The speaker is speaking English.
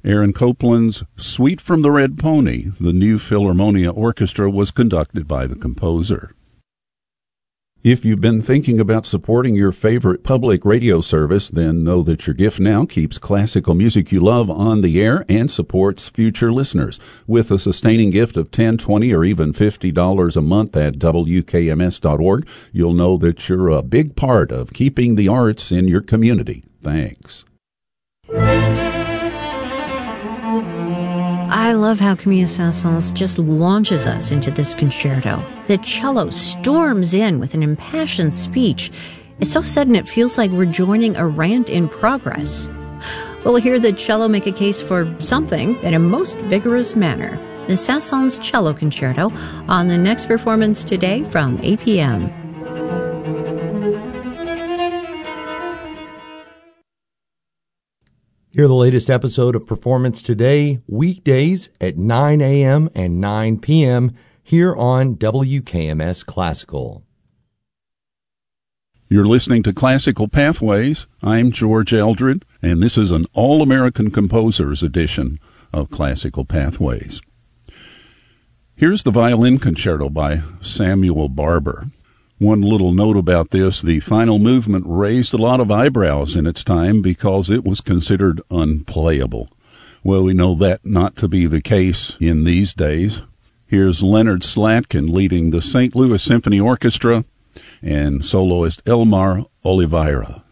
Aaron Copland's Suite from the Red Pony, the New Philharmonia Orchestra, was conducted by the composer. If you've been thinking about supporting your favorite public radio service, then know that your gift now keeps classical music you love on the air and supports future listeners. With a sustaining gift of $10, $20, or even $50 a month at WKMS.org, you'll know that you're a big part of keeping the arts in your community. Thanks. I love how Camille Saint-Saëns just launches us into this concerto. The cello storms in with an impassioned speech. It's so sudden it feels like we're joining a rant in progress. We'll hear the cello make a case for something in a most vigorous manner. The Saint-Saëns Cello Concerto on the next performance today from 8 p.m. Hear the latest episode of Performance Today, weekdays at 9 a.m. and 9 p.m. here on WKMS Classical. You're listening to Classical Pathways. I'm George Eldred, and this is an All-American Composers edition of Classical Pathways. Here's the Violin Concerto by Samuel Barber. One little note about this, the final movement raised a lot of eyebrows in its time because it was considered unplayable. Well, we know that not to be the case in these days. Here's Leonard Slatkin leading the St. Louis Symphony Orchestra and soloist Elmar Oliveira.